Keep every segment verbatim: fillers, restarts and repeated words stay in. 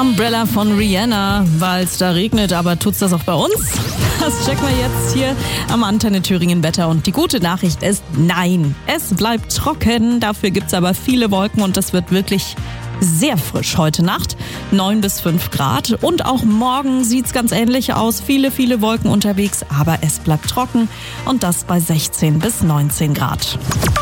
Umbrella von Rihanna, weil es da regnet, aber tut's das auch bei uns? Das checken wir jetzt hier am Antenne Thüringen Wetter und die gute Nachricht ist, nein, es bleibt trocken, dafür gibt's aber viele Wolken und das wird wirklich sehr frisch heute Nacht, neun bis fünf Grad und auch morgen sieht's ganz ähnlich aus, viele, viele Wolken unterwegs, aber es bleibt trocken und das bei sechzehn bis neunzehn Grad.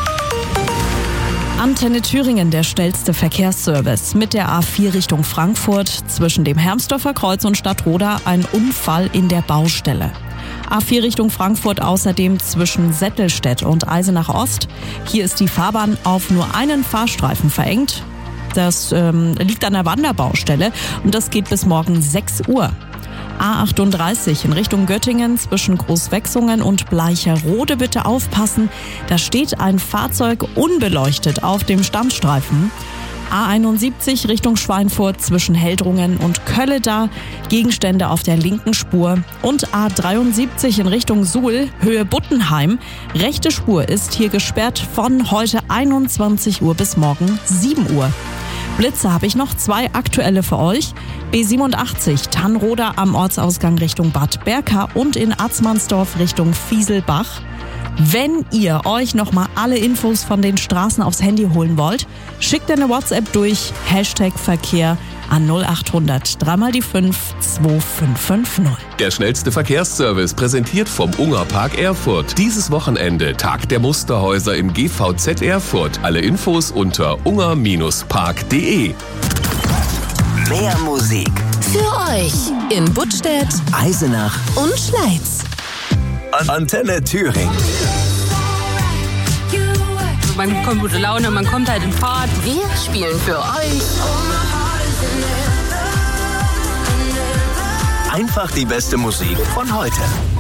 Antenne Thüringen, der schnellste Verkehrsservice. Mit der A vier Richtung Frankfurt zwischen dem Hermsdorfer Kreuz und Stadtroda ein Unfall in der Baustelle. A vier Richtung Frankfurt außerdem zwischen Settelstedt und Eisenach Ost. Hier ist die Fahrbahn auf nur einen Fahrstreifen verengt. Das ähm, liegt an der Wanderbaustelle und das geht bis morgen sechs Uhr. A achtunddreißig in Richtung Göttingen zwischen Großwechsungen und Bleicherode bitte aufpassen. Da steht ein Fahrzeug unbeleuchtet auf dem Standstreifen. A einundsiebzig Richtung Schweinfurt zwischen Heldrungen und Kölleda, Gegenstände auf der linken Spur. Und A dreiundsiebzig in Richtung Suhl, Höhe Buttenheim. Rechte Spur ist hier gesperrt von heute einundzwanzig Uhr bis morgen sieben Uhr. Blitze habe ich noch, zwei aktuelle für euch. B siebenundachtzig Tannroda am Ortsausgang Richtung Bad Berka und in Atzmannsdorf Richtung Fieselbach. Wenn ihr euch nochmal alle Infos von den Straßen aufs Handy holen wollt, schickt eine WhatsApp durch, Hashtag Verkehr an null achthundert drei mal die fünf zwei fünf fünf null. Der schnellste Verkehrsservice präsentiert vom Ungerpark Erfurt. Dieses Wochenende Tag der Musterhäuser im G V Z Erfurt. Alle Infos unter unger Bindestrich park punkt de. Mehr Musik für euch in Buttstädt, Eisenach und Schleiz. Antenne Thüringen. Man bekommt gute Laune, man kommt halt in Fahrt. Wir spielen für euch Einfach die beste Musik von heute.